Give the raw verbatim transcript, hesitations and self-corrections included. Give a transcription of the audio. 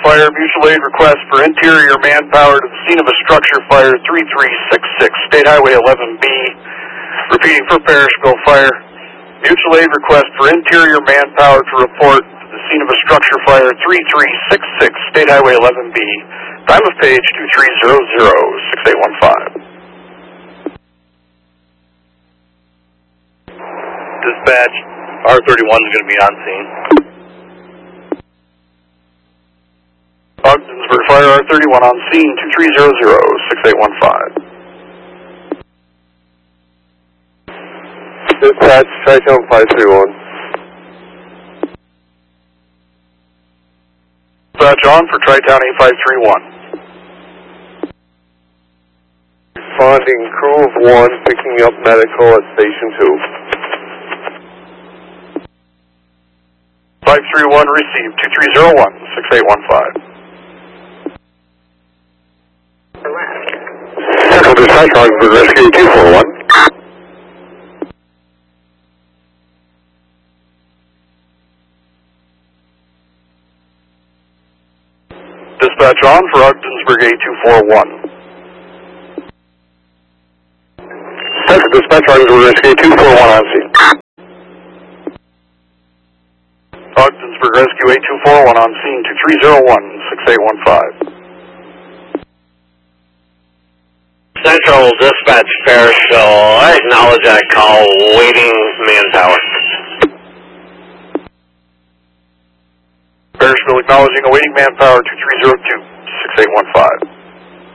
fire. Mutual aid request for interior manpower to the scene of a structure fire, three three six six, State Highway eleven B. Repeating for Parishville Fire. Mutual aid request for interior manpower to report to the scene of a structure fire, three three six six, State Highway eleven B. Time of page two three zero zero, six eight one five. Dispatch, R thirty-one is going to be on scene. Ogdensburg Fire, R thirty-one on scene, two three zero zero, six eight one five. Dispatch, Tri-Town five three one. Dispatch on for Tri-Town A five three one. Responding crew of one, picking up medical at station two. five three one received, two three zero one, six eight one five. Central Dispatch, Ogdensburg Rescue two four one. Dispatch on for Ogdensburg A two four one. Central Dispatch, Ogdensburg Rescue two four one on scene. Ogdensburg Rescue A two four one on scene, two three zero one, six eight one five. Central Dispatch, Parishville, I acknowledge that call, waiting manpower. Parishville acknowledging awaiting manpower, two three zero two, six eight one five.